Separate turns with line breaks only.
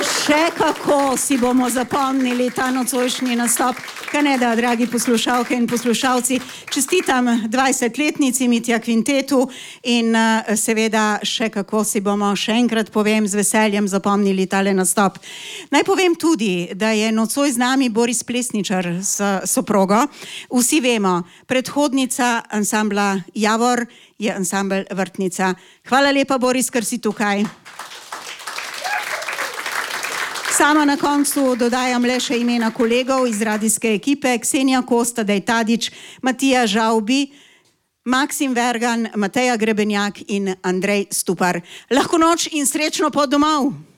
Še kako si bomo zapomnili ta nocojšnji nastop. Kaneda, dragi poslušalke in poslušalci, čestitam 20-letnici Mitja Kvintetu in seveda še kako si bomo, še enkrat povem, z veseljem zapomnili tale nastop. Naj povem tudi, da je nocoj z nami Boris Plesničar s soprogo. Vsi vemo, predhodnica ansambla Javor je ansambel Vrtnica. Hvala lepa, Boris, ker si tukaj. Sama na koncu dodajam le še imena kolegov iz radijske ekipe: Ksenija Kos, Tadej Tadić, Matija Žavbi, Maksim Vergan, Mateja Grebenjak in Andrej Stupar. Lahko noč in srečno pot domov!